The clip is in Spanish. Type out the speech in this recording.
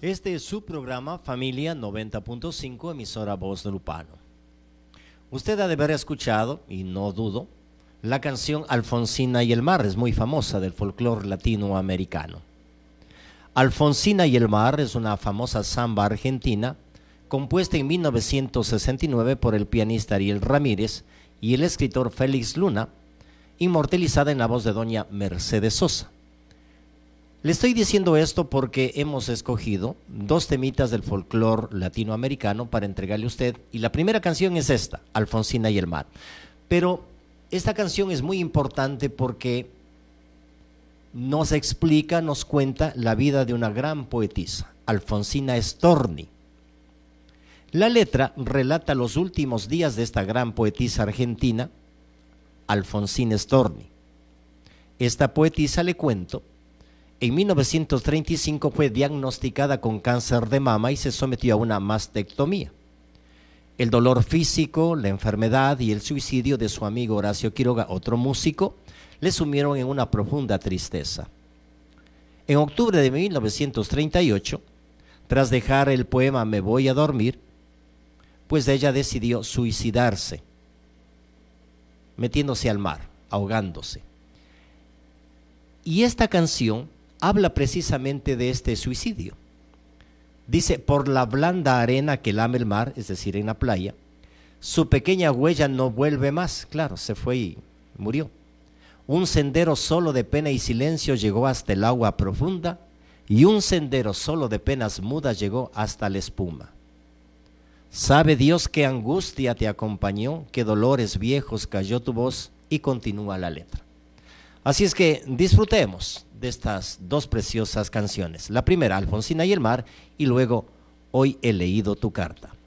Este es su programa Familia 90.5, emisora Voz de Lupano. Usted ha de haber escuchado, y no dudo, la canción Alfonsina y el mar, es muy famosa del folclore latinoamericano. Alfonsina y el mar es una famosa samba argentina compuesta en 1969 por el pianista Ariel Ramírez y el escritor Félix Luna, inmortalizada en la voz de doña Mercedes Sosa. Le estoy diciendo esto porque hemos escogido dos temitas del folclore latinoamericano para entregarle a usted, y la primera canción es esta, Alfonsina y el mar. Pero esta canción es muy importante porque nos explica, nos cuenta la vida de una gran poetisa, Alfonsina Storni. La letra relata los últimos días de esta gran poetisa argentina, Alfonsina Storni. Esta poetisa, le cuento, en 1935 fue diagnosticada con cáncer de mama y se sometió a una mastectomía. El dolor físico, la enfermedad y el suicidio de su amigo Horacio Quiroga, otro músico, le sumieron en una profunda tristeza. En octubre de 1938, tras dejar el poema Me voy a dormir, pues ella decidió suicidarse, metiéndose al mar, ahogándose. Y esta canción habla precisamente de este suicidio. Dice: por la blanda arena que lame el mar, es decir, en la playa, su pequeña huella no vuelve más. Claro, se fue y murió. Un sendero solo de pena y silencio llegó hasta el agua profunda, y un sendero solo de penas mudas llegó hasta la espuma. Sabe Dios qué angustia te acompañó, qué dolores viejos cayó tu voz, y continúa la letra. Así es que disfrutemos de estas dos preciosas canciones. La primera, Alfonsina y el mar, y luego Hoy he leído tu carta.